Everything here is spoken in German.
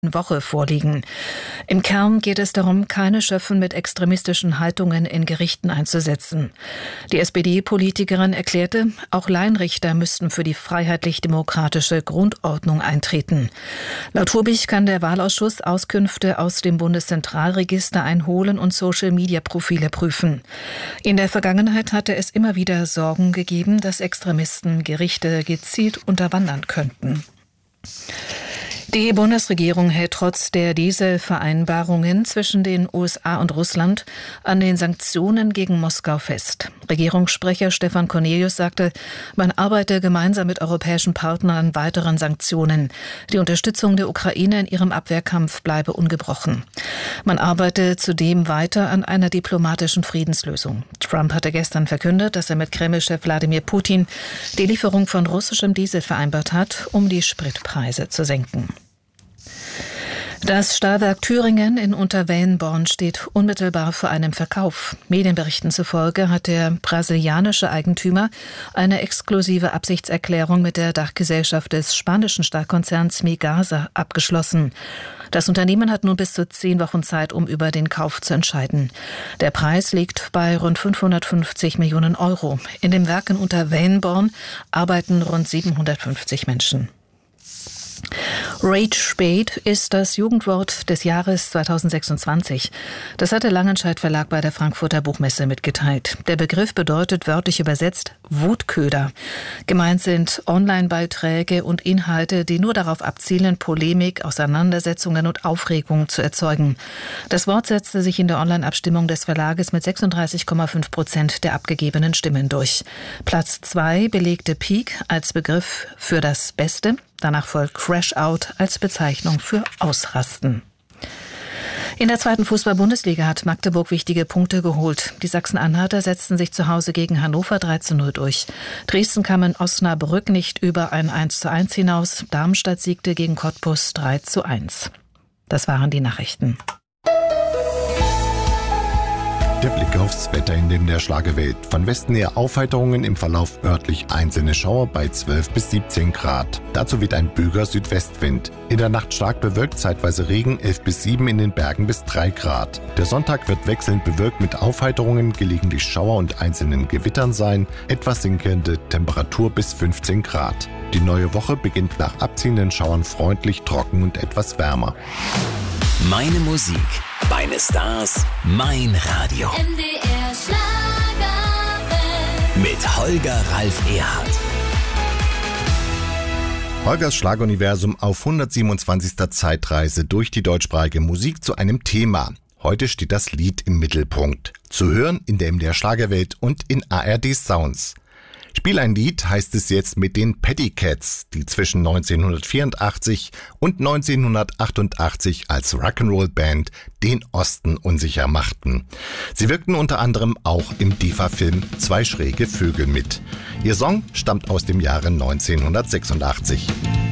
Woche vorliegen. Im Kern geht es darum, keine Schöffen mit extremistischen Haltungen in Gerichten einzusetzen. Die SPD-Politikerin erklärte, auch Laienrichter müssten für die freiheitlich-demokratische Grundordnung eintreten. Laut Hubig kann der Wahlausschuss Auskünfte aus dem Bundeszentralregister einholen und Social-Media-Profile prüfen. In der Vergangenheit hatte es immer wieder Sorgen gegeben, dass Extremisten Gerichte gezielt unterwandern könnten. Die Bundesregierung hält trotz der Dieselvereinbarungen zwischen den USA und Russland an den Sanktionen gegen Moskau fest. Regierungssprecher Stefan Cornelius sagte, man arbeite gemeinsam mit europäischen Partnern an weiteren Sanktionen. Die Unterstützung der Ukraine in ihrem Abwehrkampf bleibe ungebrochen. Man arbeite zudem weiter an einer diplomatischen Friedenslösung. Trump hatte gestern verkündet, dass er mit Kreml-Chef Wladimir Putin die Lieferung von russischem Diesel vereinbart hat, um die Spritpreise zu senken. Das Stahlwerk Thüringen in Unterwellenborn steht unmittelbar vor einem Verkauf. Medienberichten zufolge hat der brasilianische Eigentümer eine exklusive Absichtserklärung mit der Dachgesellschaft des spanischen Stahlkonzerns Migasa abgeschlossen. Das Unternehmen hat nun bis zu 10 Wochen Zeit, um über den Kauf zu entscheiden. Der Preis liegt bei rund 550 Millionen Euro. In dem Werk in Unterwellenborn arbeiten rund 750 Menschen. Rage Bait ist das Jugendwort des Jahres 2026. Das hat der Langenscheidt Verlag bei der Frankfurter Buchmesse mitgeteilt. Der Begriff bedeutet wörtlich übersetzt Wutköder. Gemeint sind Online-Beiträge und Inhalte, die nur darauf abzielen, Polemik, Auseinandersetzungen und Aufregung zu erzeugen. Das Wort setzte sich in der Online-Abstimmung des Verlages mit 36,5% der abgegebenen Stimmen durch. Platz 2 belegte Peak als Begriff für das Beste. Danach folgt Crash Out als Bezeichnung für Ausrasten. In der 2. Fußball-Bundesliga hat Magdeburg wichtige Punkte geholt. Die Sachsen-Anhalter setzten sich zu Hause gegen Hannover 3:0 durch. Dresden kam in Osnabrück nicht über ein 1:1 hinaus. Darmstadt siegte gegen Cottbus 3:1. Das waren die Nachrichten. Der Blick aufs Wetter in der Schlagerwelt. Von Westen her Aufheiterungen, im Verlauf örtlich einzelne Schauer bei 12 bis 17 Grad. Dazu weht ein böiger Südwestwind. In der Nacht stark bewölkt, zeitweise Regen, 11 bis 7, in den Bergen bis 3 Grad. Der Sonntag wird wechselnd bewölkt mit Aufheiterungen, gelegentlich Schauer und einzelnen Gewittern sein. Etwas sinkende Temperatur bis 15 Grad. Die neue Woche beginnt nach abziehenden Schauern freundlich, trocken und etwas wärmer. Meine Musik, meine Stars, mein Radio. NDR Schlagerwelt. Mit Holger Ralf Erhardt. Holgers Schlageruniversum auf 127. Zeitreise durch die deutschsprachige Musik zu einem Thema. Heute steht das Lied im Mittelpunkt. Zu hören in der MDR Schlagerwelt und in ARD Sounds. Spiel ein Lied heißt es jetzt mit den Pettycats, die zwischen 1984 und 1988 als Rock'n'Roll-Band den Osten unsicher machten. Sie wirkten unter anderem auch im DIFA-Film Zwei schräge Vögel mit. Ihr Song stammt aus dem Jahre 1986.